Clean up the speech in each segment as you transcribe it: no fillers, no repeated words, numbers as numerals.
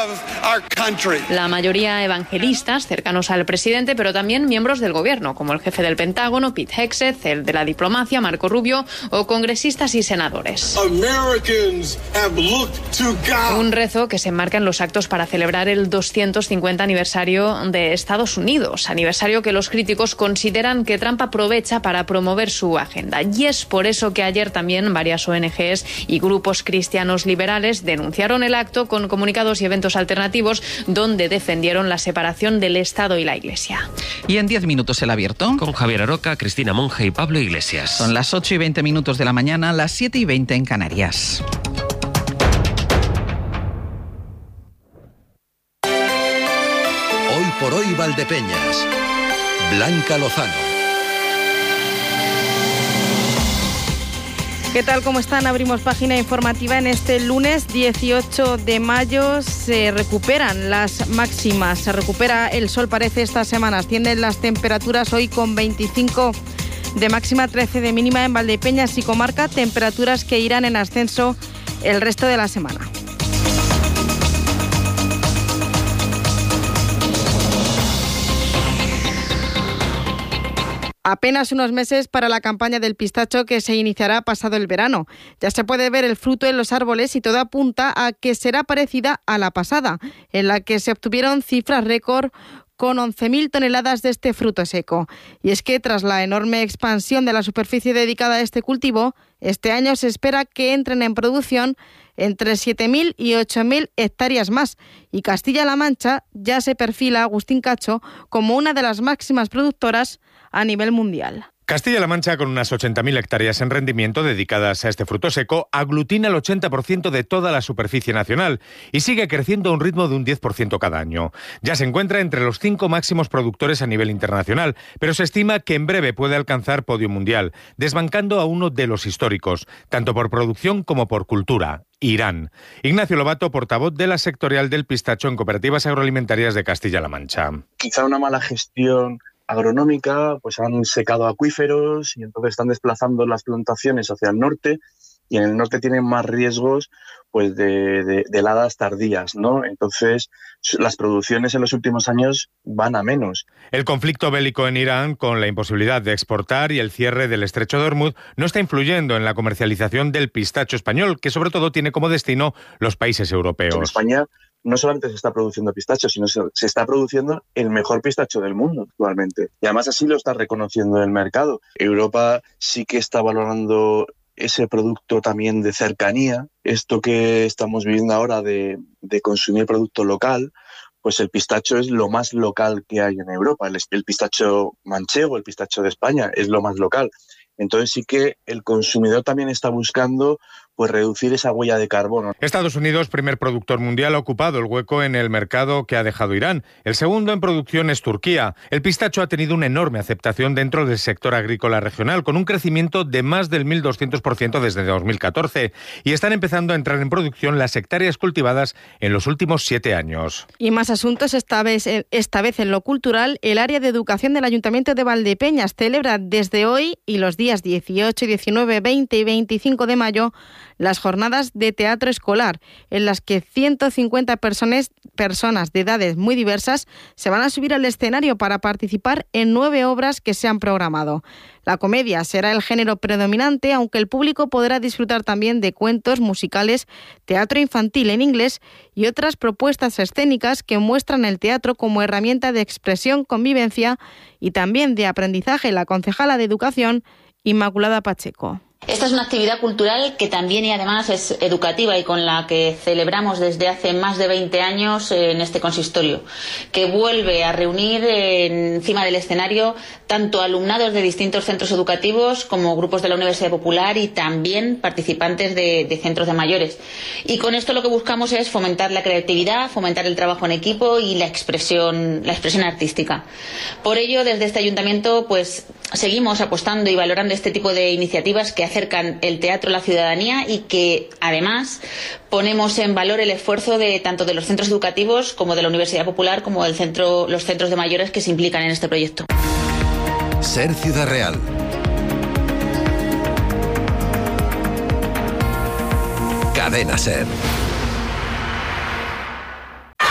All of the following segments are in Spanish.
La mayoría evangelistas cercanos al presidente, pero también miembros del gobierno, como el jefe del Pentágono, Pete Hegseth, el de la diplomacia, Marco Rubio, o congresistas y senadores. Un rezo que se enmarca en los actos para celebrar el 250 aniversario de Estados Unidos, aniversario que los críticos consideran que Trump aprovecha para promover su agenda. Y es por eso que ayer también varias ONGs y grupos cristianos liberales denunciaron el acto con comunicados y eventos alternativos donde defendieron la separación del Estado y la Iglesia. Y en 10 minutos el abierto. Con Javier Aroca, Cristina Monge y Pablo Iglesias. Son las 8:20 de la mañana, las 7:20 en Canarias. Hoy por hoy Valdepeñas. Blanca Lozano. ¿Qué tal? ¿Cómo están? Abrimos página informativa en este lunes 18 de mayo. Se recuperan las máximas, se recupera el sol, parece, esta semana. Ascienden las temperaturas hoy con 25 de máxima, 13 de mínima en Valdepeñas y comarca, temperaturas que irán en ascenso el resto de la semana. Apenas unos meses para la campaña del pistacho que se iniciará pasado el verano. Ya se puede ver el fruto en los árboles y todo apunta a que será parecida a la pasada, en la que se obtuvieron cifras récord con 11.000 toneladas de este fruto seco. Y es que tras la enorme expansión de la superficie dedicada a este cultivo, este año se espera que entren en producción entre 7.000 y 8.000 hectáreas más. Y Castilla-La Mancha ya se perfila, Agustín Cacho, como una de las máximas productoras a nivel mundial. Castilla-La Mancha, con unas 80.000 hectáreas en rendimiento dedicadas a este fruto seco, aglutina el 80% de toda la superficie nacional y sigue creciendo a un ritmo de un 10% cada año. Ya se encuentra entre los 5 máximos productores a nivel internacional, pero se estima que en breve puede alcanzar podio mundial, desbancando a uno de los históricos, tanto por producción como por cultura: Irán. Ignacio Lobato, portavoz de la sectorial del pistacho en Cooperativas Agroalimentarias de Castilla-La Mancha. Quizá una mala gestión agronómica, pues han secado acuíferos y entonces están desplazando las plantaciones hacia el norte, y en el norte tienen más riesgos pues de heladas tardías, ¿no? Entonces las producciones en los últimos años van a menos. El conflicto bélico en Irán, con la imposibilidad de exportar y el cierre del estrecho de Hormuz, no está influyendo en la comercialización del pistacho español, que sobre todo tiene como destino los países europeos. En España no solamente se está produciendo pistacho, sino se está produciendo el mejor pistacho del mundo actualmente. Y además así lo está reconociendo el mercado. Europa sí que está valorando ese producto también de cercanía. Esto que estamos viviendo ahora de consumir producto local, pues el pistacho es lo más local que hay en Europa. El pistacho manchego, el pistacho de España, es lo más local. Entonces sí que el consumidor también está buscando pues reducir esa huella de carbono. Estados Unidos, primer productor mundial, ha ocupado el hueco en el mercado que ha dejado Irán. El segundo en producción es Turquía. El pistacho ha tenido una enorme aceptación dentro del sector agrícola regional, con un crecimiento de más del 1.200% desde 2014. Y están empezando a entrar en producción las hectáreas cultivadas en los últimos 7 años. Y más asuntos, esta vez en lo cultural. El área de educación del Ayuntamiento de Valdepeñas celebra desde hoy y los días 18, 19, 20 y 25 de mayo las jornadas de teatro escolar, en las que 150 personas de edades muy diversas se van a subir al escenario para participar en 9 obras que se han programado. La comedia será el género predominante, aunque el público podrá disfrutar también de cuentos, musicales, teatro infantil en inglés y otras propuestas escénicas que muestran el teatro como herramienta de expresión, convivencia y también de aprendizaje. La concejala de Educación, Inmaculada Pacheco. Esta es una actividad cultural que también y además es educativa y con la que celebramos desde hace más de 20 años en este consistorio, que vuelve a reunir encima del escenario tanto alumnados de distintos centros educativos como grupos de la Universidad Popular y también participantes de centros de mayores. Y con esto lo que buscamos es fomentar la creatividad, fomentar el trabajo en equipo y la expresión artística. Por ello, desde este ayuntamiento pues seguimos apostando y valorando este tipo de iniciativas que acercan el teatro a la ciudadanía y que además ponemos en valor el esfuerzo de tanto de los centros educativos como de la Universidad Popular como los centros de mayores que se implican en este proyecto. Ser Ciudad Real. Cadena Ser.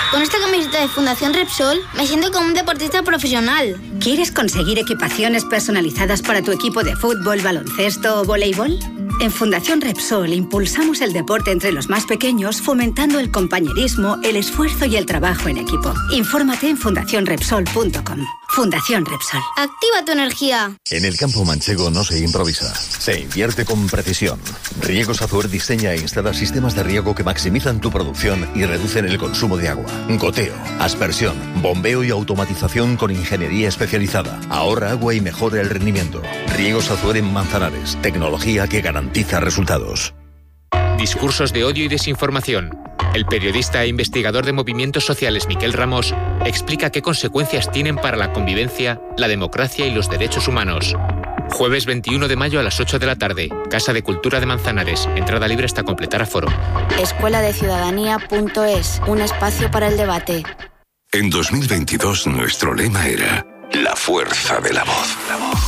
Con esta camiseta de Fundación Repsol me siento como un deportista profesional. ¿Quieres conseguir equipaciones personalizadas para tu equipo de fútbol, baloncesto o voleibol? En Fundación Repsol impulsamos el deporte entre los más pequeños, fomentando el compañerismo, el esfuerzo y el trabajo en equipo. Infórmate en fundacionrepsol.com. Fundación Repsol. ¡Activa tu energía! En el campo manchego no se improvisa, se invierte con precisión. Riegos Azuer diseña e instala sistemas de riego que maximizan tu producción y reducen el consumo de agua. Goteo, aspersión, bombeo y automatización con ingeniería especializada. Ahorra agua y mejora el rendimiento. Riegos Azuer en Manzanares, tecnología que garantiza resultados. Discursos de odio y desinformación. El periodista e investigador de movimientos sociales Miquel Ramos explica qué consecuencias tienen para la convivencia, la democracia y los derechos humanos. Jueves 21 de mayo a las 8 de la tarde. Casa de Cultura de Manzanares. Entrada libre hasta completar aforo. escueladeciudadanía.es. Un espacio para el debate. En 2022 nuestro lema era la fuerza de la voz.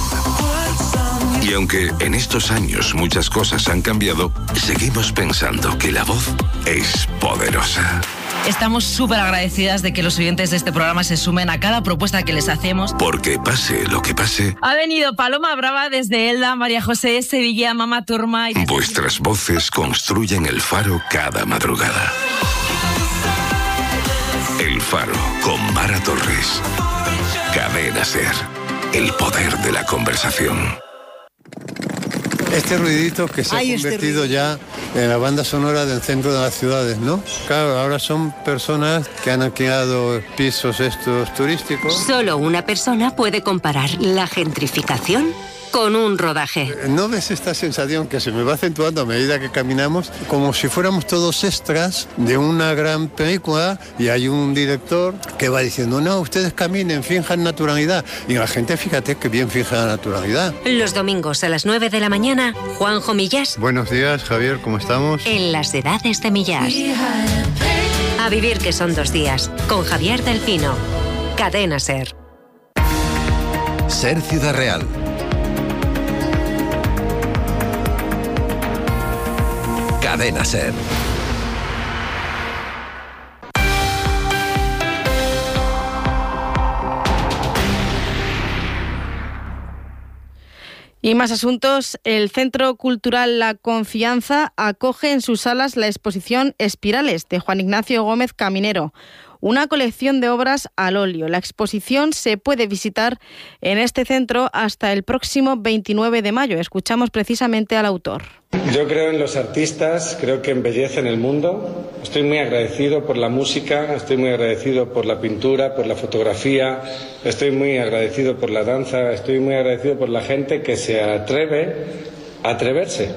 Y aunque en estos años muchas cosas han cambiado, seguimos pensando que la voz es poderosa. Estamos súper agradecidas de que los oyentes de este programa se sumen a cada propuesta que les hacemos. Porque pase lo que pase, ha venido Paloma Brava desde Elda, María José, Sevilla, Mama Turma... Vuestras voces construyen el Faro cada madrugada. El Faro con Mara Torres. Cadena SER. El poder de la conversación. Este ruidito que se ha convertido ya en la banda sonora del centro de las ciudades, ¿no? Claro, ahora son personas que han alquilado pisos estos turísticos. Solo una persona puede comparar la gentrificación con un rodaje. ¿No ves esta sensación que se me va acentuando a medida que caminamos? Como si fuéramos todos extras de una gran película y hay un director que va diciendo, no, ustedes caminen, finjan naturalidad. Y la gente, fíjate que bien fija la naturalidad. Los domingos a las 9 de la mañana, Juanjo Millás. Buenos días, Javier, ¿cómo estamos? En las edades de Millás. A vivir que son 2 días, con Javier del Pino. Cadena SER. SER Ciudad Real. Cadena SER. Y más asuntos. El Centro Cultural La Confianza acoge en sus salas la exposición Espirales de Juan Ignacio Gómez Caminero, una colección de obras al óleo. La exposición se puede visitar en este centro hasta el próximo 29 de mayo. Escuchamos precisamente al autor. Yo creo en los artistas, creo que embellecen el mundo. Estoy muy agradecido por la música, estoy muy agradecido por la pintura, por la fotografía, estoy muy agradecido por la danza, estoy muy agradecido por la gente que se atreve a atreverse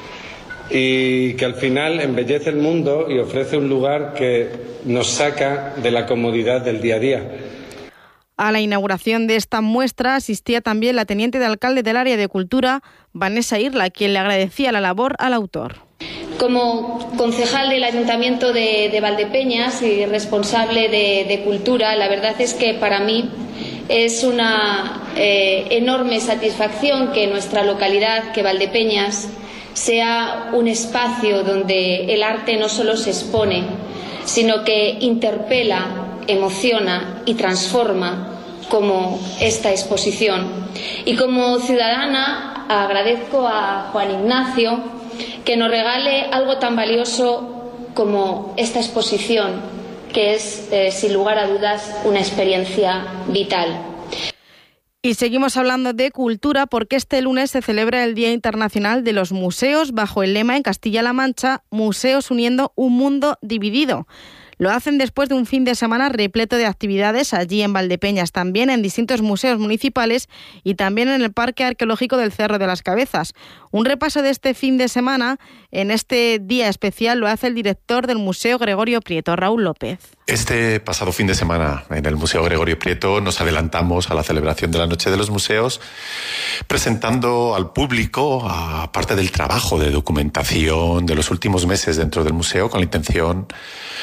y que al final embellece el mundo y ofrece un lugar que nos saca de la comodidad del día a día. A la inauguración de esta muestra asistía también la teniente de alcalde del área de Cultura, Vanessa Irla, quien le agradecía la labor al autor. Como concejal del Ayuntamiento de Valdepeñas y responsable de Cultura, la verdad es que para mí es una enorme satisfacción que nuestra localidad, que Valdepeñas, sea un espacio donde el arte no solo se expone, sino que interpela, emociona y transforma, como esta exposición. Y como ciudadana agradezco a Juan Ignacio que nos regale algo tan valioso como esta exposición, que es, sin lugar a dudas, una experiencia vital. Y seguimos hablando de cultura porque este lunes se celebra el Día Internacional de los Museos bajo el lema en Castilla-La Mancha, Museos uniendo un mundo dividido. Lo hacen después de un fin de semana repleto de actividades allí en Valdepeñas, también en distintos museos municipales y también en el Parque Arqueológico del Cerro de las Cabezas. Un repaso de este fin de semana en este día especial lo hace el director del Museo Gregorio Prieto, Raúl López. Este pasado fin de semana en el Museo Gregorio Prieto nos adelantamos a la celebración de la Noche de los Museos, presentando al público a parte del trabajo de documentación de los últimos meses dentro del museo con la intención pues de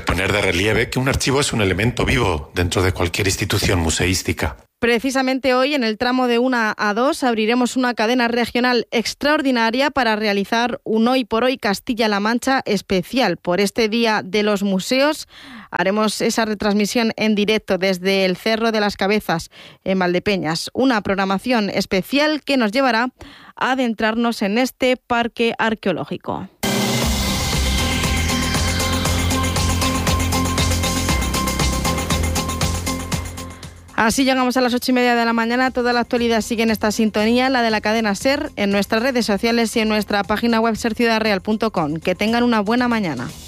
poner de relieve que un archivo es un elemento vivo dentro de cualquier institución museística. Precisamente hoy, en el tramo de 1 a 2, abriremos una cadena regional extraordinaria para realizar un Hoy por Hoy Castilla-La Mancha especial. Por este Día de los Museos haremos esa retransmisión en directo desde el Cerro de las Cabezas, en Valdepeñas. Una programación especial que nos llevará a adentrarnos en este parque arqueológico. Así llegamos a las 8:30 de la mañana. Toda la actualidad sigue en esta sintonía, la de la cadena SER, en nuestras redes sociales y en nuestra página web serciudadreal.com. Que tengan una buena mañana.